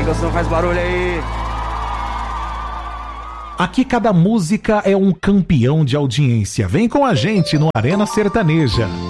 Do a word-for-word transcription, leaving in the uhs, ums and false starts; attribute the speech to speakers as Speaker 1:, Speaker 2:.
Speaker 1: produção, faz barulho aí.
Speaker 2: Aqui cada música é um campeão de audiência. Vem com a gente no Arena Sertaneja.